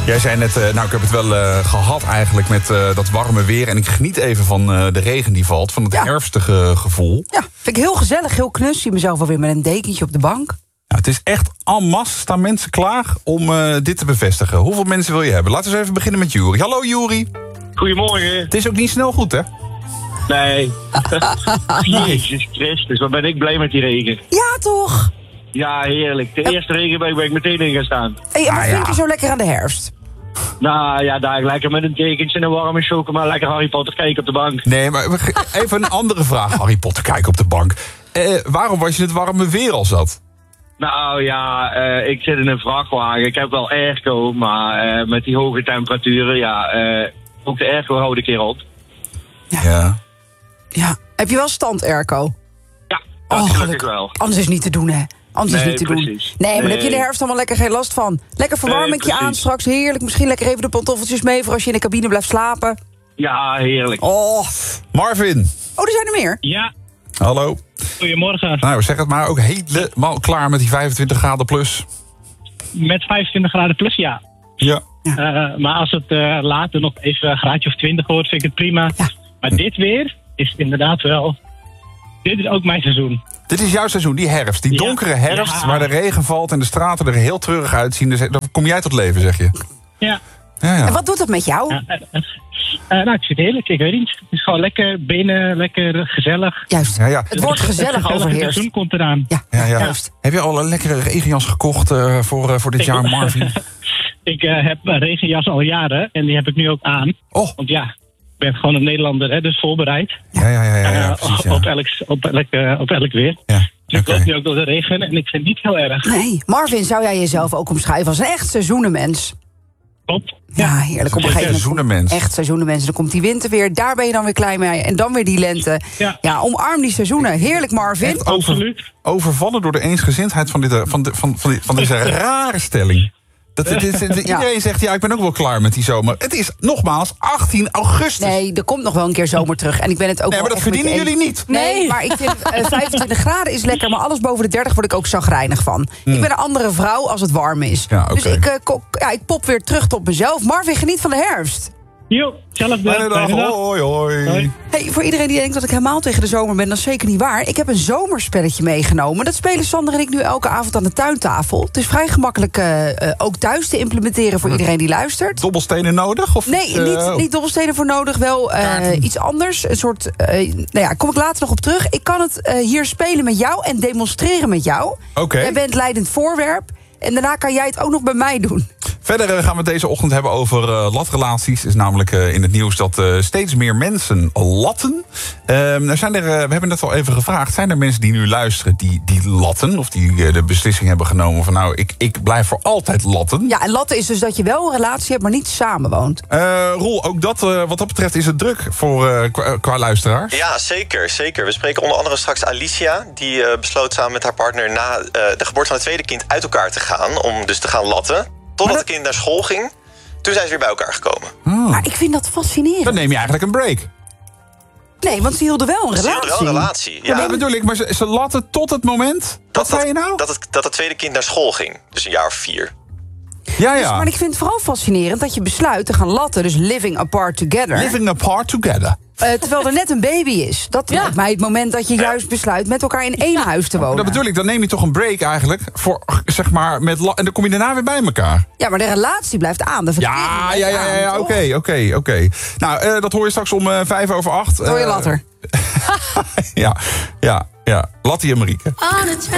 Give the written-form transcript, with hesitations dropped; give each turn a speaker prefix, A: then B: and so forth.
A: Jij zei net, ik heb het wel gehad eigenlijk met dat warme weer. En ik geniet even van de regen die valt, van het herfstige gevoel.
B: Ja, vind ik heel gezellig, heel knus. Zie mezelf alweer met een dekentje op de bank.
A: Ja, het is echt en masse staan mensen klaar om dit te bevestigen. Hoeveel mensen wil je hebben? Laten we eens even beginnen met Juri. Hallo Juri.
C: Goedemorgen.
A: Het is ook niet snel goed, hè?
C: Nee. Jezus Christus, wat ben ik blij met die regen.
B: Ja, toch?
C: Ja, heerlijk. De eerste regenbui ben ik meteen in gaan staan.
B: Hey, en wat vind je zo lekker aan de herfst?
C: Nou ja, daar lekker met een dekentje en een warme chocomel, lekker Harry Potter kijken op de bank.
A: Nee, maar even een andere vraag. Harry Potter kijken op de bank. Waarom was je het warme weer al zat?
C: Nou ja, ik zit in een vrachtwagen. Ik heb wel airco, maar met die hoge temperaturen, ook de airco houd ik hier op.
A: Ja.
B: Heb je wel stand, airco?
C: Ja, dat gelukkig wel.
B: Anders is het niet te doen, hè? Anders is het niet te doen. Nee, maar daar heb je in de herfst allemaal lekker geen last van. Lekker verwarmingje aan straks, heerlijk. Misschien lekker even de pantoffeltjes mee voor als je in de cabine blijft slapen.
C: Ja, heerlijk.
A: Oh, Marvin.
B: Oh, er zijn er meer.
D: Ja.
A: Hallo.
D: Goedemorgen.
A: Nou, zeg het maar, ook helemaal klaar met die 25 graden plus.
D: Met 25 graden plus, ja.
A: Ja.
D: Maar als het later nog even een graadje of 20 wordt, vind ik het prima.
B: Ja.
D: Maar dit weer is inderdaad wel... Dit is ook mijn seizoen.
A: Dit is jouw seizoen, die herfst. Die donkere herfst, waar de regen valt en de straten er heel treurig uitzien. Dus dan kom jij tot leven, zeg je.
D: Ja.
B: En wat doet dat met jou?
D: Nou, ik vind het heerlijk. Ik weet niet. Het is gewoon lekker binnen, lekker gezellig.
B: Juist.
A: Ja.
B: Het wordt gezellig overheerst.
D: Het seizoen komt eraan.
A: Ja. Heb je al een lekkere regenjas gekocht voor dit jaar, Marvin?
D: Ik heb een regenjas al jaren en die heb ik nu ook aan.
A: Oh.
D: Want ja, ik ben gewoon een Nederlander, hè, dus voorbereid.
A: Ja, precies. Ja.
D: Op elk weer.
A: Ja.
D: Ik loop nu ook door de regen en ik vind het niet heel erg.
B: Nee, Marvin, zou jij jezelf ook omschrijven als een echt seizoenenmens?
D: Klopt.
B: Ja, heerlijk. Op een gegeven moment
A: seizoenenmens.
B: echt seizoenenmens. Dan komt die winter weer, daar ben je dan weer klein mee. En dan weer die lente. Ja, omarm die seizoenen. Heerlijk, Marvin.
A: Echt overvallen door de eensgezindheid van deze rare stelling. Iedereen zegt, ik ben ook wel klaar met die zomer. Het is nogmaals 18 augustus.
B: Nee, er komt nog wel een keer zomer terug. En ik ben het ook
A: maar dat verdienen jullie niet.
B: Nee, maar ik vind 25 graden is lekker. Maar alles boven de 30 word ik ook chagrijnig van. Ik ben een andere vrouw als het warm is.
A: Ja, okay.
B: Dus ik pop weer terug tot mezelf. Marvin, geniet van de herfst.
D: Jo, hetzelfde.
A: Hoi.
B: Hey, voor iedereen die denkt dat ik helemaal tegen de zomer ben, dat is zeker niet waar. Ik heb een zomerspelletje meegenomen. Dat spelen Sander en ik nu elke avond aan de tuintafel. Het is vrij gemakkelijk ook thuis te implementeren voor iedereen die luistert.
A: Dobbelstenen nodig? Of
B: nee, niet dobbelstenen voor nodig. Wel iets anders. Een soort, kom ik later nog op terug. Ik kan het hier spelen met jou en demonstreren met jou.
A: Okay.
B: Jij bent leidend voorwerp. En daarna kan jij het ook nog bij mij doen.
A: Verder gaan we het deze ochtend hebben over latrelaties. Het is namelijk in het nieuws dat steeds meer mensen latten. We hebben net al even gevraagd. Zijn er mensen die nu luisteren die latten? Of die de beslissing hebben genomen van ik blijf voor altijd latten?
B: Ja, en latten is dus dat je wel een relatie hebt, maar niet samenwoont.
A: Roel, ook dat wat dat betreft is het druk voor qua luisteraars?
E: Ja, zeker. We spreken onder andere straks Alicia. Die besloot samen met haar partner na de geboorte van het tweede kind uit elkaar te gaan. Om dus te gaan latten. Totdat het kind naar school ging. Toen zijn ze weer bij elkaar gekomen.
B: Maar ik vind dat fascinerend.
A: Dan neem je eigenlijk een break.
B: Nee, want ze hielden wel een relatie.
A: Ja, dat bedoel ik. Maar ze latten tot het moment... Wat zei je nou?
E: Dat het tweede kind naar school ging. Dus een jaar of 4.
A: Ja.
B: Dus, maar ik vind het vooral fascinerend dat je besluit te gaan latten. Dus living apart together.
A: Living apart together.
B: Terwijl er net een baby is. Dat lijkt mij het moment dat je juist besluit met elkaar in één huis te wonen.
A: Dat bedoel ik, dan neem je toch een break eigenlijk. Voor, zeg maar, en dan kom je daarna weer bij elkaar.
B: Ja, maar de relatie blijft aan.
A: Oké. Nou, dat hoor je straks om 7:05.
B: Hoor je later.
A: Ja. Lattie en Marieke.